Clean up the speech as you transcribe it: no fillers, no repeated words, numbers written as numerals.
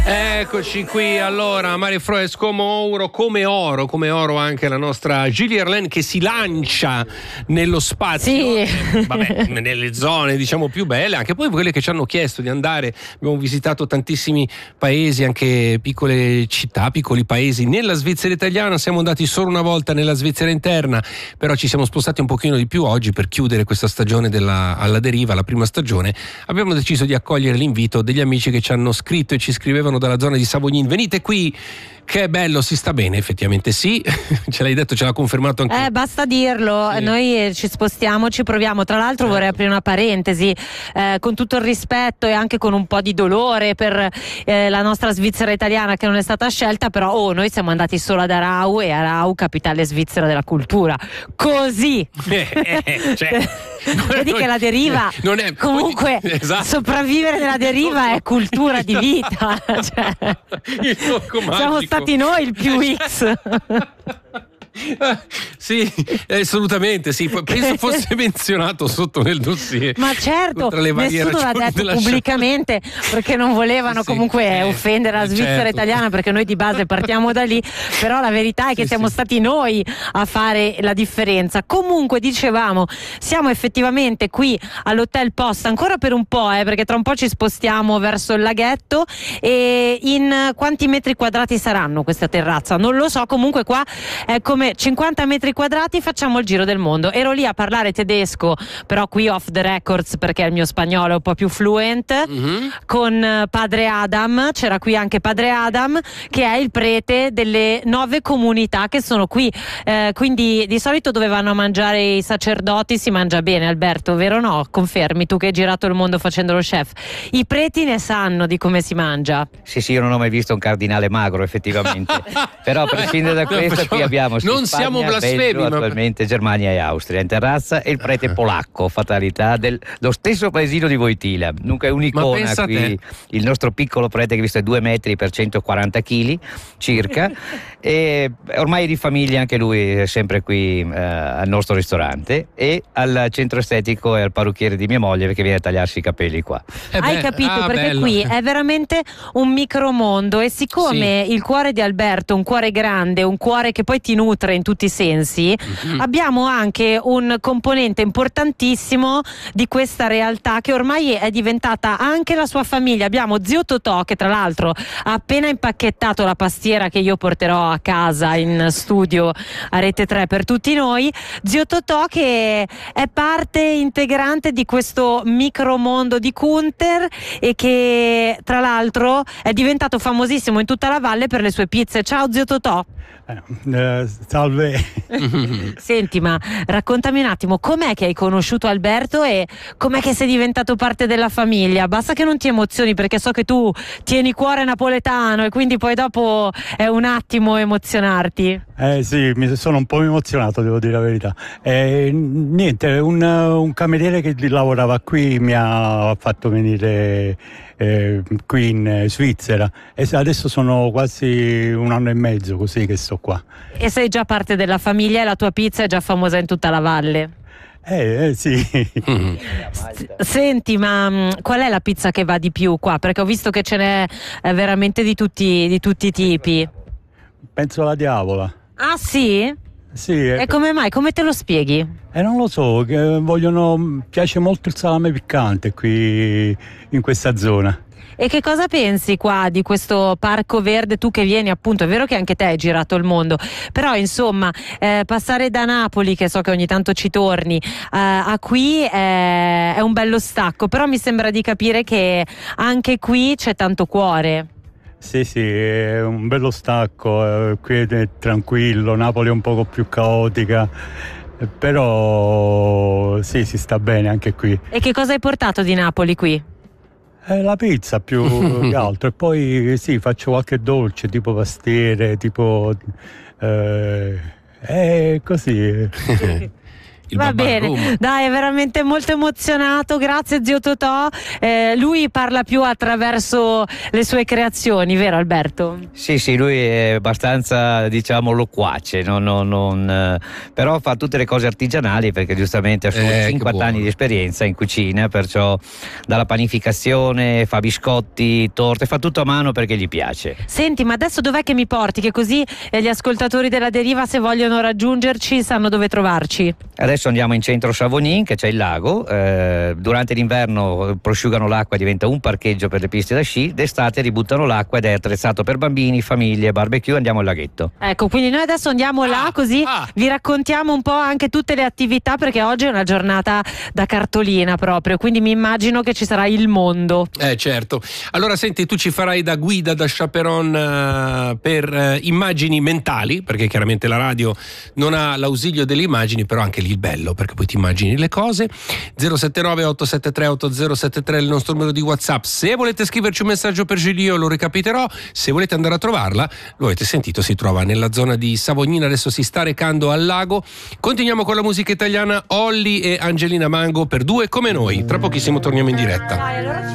Eccoci qui, allora Mare Froes come oro anche la nostra Julie Erlen che si lancia nello spazio, sì. Vabbè, nelle zone diciamo più belle, anche poi quelle che ci hanno chiesto di andare. Abbiamo visitato tantissimi paesi, anche piccole città, piccoli paesi nella Svizzera italiana. Siamo andati solo una volta nella Svizzera interna, però ci siamo spostati un pochino di più oggi per chiudere questa stagione alla deriva, la prima stagione. Abbiamo deciso di accogliere l'invito degli amici che ci hanno scritto e ci scrivevano dalla zona di Savognin. Venite qui, che è bello, si sta bene, effettivamente sì. Ce l'hai detto, ce l'ha confermato anche. Basta dirlo, sì. Noi ci spostiamo, ci proviamo. Tra l'altro vorrei aprire una parentesi, con tutto il rispetto e anche con un po' di dolore per la nostra Svizzera italiana che non è stata scelta, però noi siamo andati solo ad Aarau, e Aarau capitale svizzera della cultura, così vedi che la deriva non è, comunque esatto. Sopravvivere nella deriva è cultura di vita, cioè, il tocco magico. Siamo stati noi il più X. Sì, assolutamente sì. Penso fosse menzionato sotto nel dossier. Ma certo, nessuno l'ha detto pubblicamente perché non volevano comunque offendere la Svizzera italiana, perché noi di base partiamo da lì, però la verità è che siamo stati noi a fare la differenza. Comunque dicevamo, siamo effettivamente qui all'Hotel Post ancora per un po', perché tra un po' ci spostiamo verso il laghetto. E in quanti metri quadrati saranno questa terrazza? Non lo so, comunque qua è come 50 metri quadrati, facciamo il giro del mondo. Ero lì a parlare tedesco, però qui off the records perché il mio spagnolo è un po' più fluent, con padre Adam. C'era qui anche padre Adam, che è il prete delle 9 comunità che sono qui, quindi di solito dove vanno a mangiare i sacerdoti si mangia bene, Alberto, vero o no? Confermi, tu che hai girato il mondo facendo lo chef. I preti ne sanno di come si mangia. Sì, io non ho mai visto un cardinale magro effettivamente, però a prescindere da questo qui abbiamo non Spagna, siamo blasfemi, Belgio, attualmente Germania e Austria in terrazza, e il prete polacco, fatalità, dello stesso paesino di Wojtyla. Dunque è un'icona qui, il nostro piccolo prete che è 2 metri per 140 kg circa, e ormai è di famiglia anche lui, è sempre qui al nostro ristorante, e al centro estetico e al parrucchiere di mia moglie, perché viene a tagliarsi i capelli qua. Hai capito? Perché bello. Qui è veramente un micromondo, e siccome il cuore di Alberto è un cuore grande, un cuore che poi ti nutre in tutti i sensi, abbiamo anche un componente importantissimo di questa realtà che ormai è diventata anche la sua famiglia. Abbiamo zio Totò, che tra l'altro ha appena impacchettato la pastiera che io porterò a casa in studio a Rete 3 per tutti noi. Zio Totò che è parte integrante di questo micromondo di Kunter, e che tra l'altro è diventato famosissimo in tutta la valle per le sue pizze. Ciao zio Totò. Salve. Senti, ma raccontami un attimo, com'è che hai conosciuto Alberto e com'è che sei diventato parte della famiglia? Basta che non ti emozioni, perché so che tu tieni cuore napoletano e quindi poi dopo è un attimo emozionarti. Sì, mi sono un po' emozionato, devo dire la verità. Niente, un cameriere che lavorava qui mi ha fatto venire qui in Svizzera, e adesso sono quasi 1 anno e mezzo così che sto qua. E sei già parte della famiglia e la tua pizza è già famosa in tutta la valle? Sì. Senti, ma qual è la pizza che va di più qua? Perché ho visto che ce n'è veramente di tutti i tipi. Penso alla diavola. Ah sì? Sì. E come mai? Come te lo spieghi? Non lo so, piace molto il salame piccante qui in questa zona. E che cosa pensi qua di questo parco verde? Tu che vieni, appunto, è vero che anche te hai girato il mondo, però insomma passare da Napoli, che so che ogni tanto ci torni, a qui è un bello stacco, però mi sembra di capire che anche qui c'è tanto cuore. Sì, è un bello stacco, qui è tranquillo, Napoli è un poco più caotica, però sì, si sta bene anche qui. E che cosa hai portato di Napoli qui? La pizza più che altro, e poi sì, faccio qualche dolce tipo pastiere, tipo così. Va bene, dai, è veramente molto emozionato, grazie zio Totò. Lui parla più attraverso le sue creazioni, vero Alberto? Sì, lui è abbastanza, diciamo, loquace, però fa tutte le cose artigianali, perché giustamente ha 50 anni di esperienza in cucina, perciò dalla panificazione, fa biscotti, torte, fa tutto a mano perché gli piace. Senti, ma adesso dov'è che mi porti? Che così gli ascoltatori della Deriva, se vogliono raggiungerci, sanno dove trovarci. Adesso andiamo in centro Savognin, che c'è il lago. Durante l'inverno prosciugano l'acqua e diventa un parcheggio per le piste da sci. D'estate ributtano l'acqua ed è attrezzato per bambini, famiglie, barbecue. Andiamo al laghetto. Ecco, quindi noi adesso andiamo là, così vi raccontiamo un po' anche tutte le attività, perché oggi è una giornata da cartolina proprio, quindi mi immagino che ci sarà il mondo. Certo. Allora senti, tu ci farai da guida, da chaperon per immagini mentali, perché chiaramente la radio non ha l'ausilio delle immagini, però anche lì il bello, perché poi ti immagini le cose. 079 873 8073 è il nostro numero di WhatsApp. Se volete scriverci un messaggio per Giulio, lo recapiterò. Se volete andare a trovarla, lo avete sentito, si trova nella zona di Savognin, adesso si sta recando al lago. Continuiamo con la musica italiana, Olly e Angelina Mango per Due come noi. Tra pochissimo torniamo in diretta.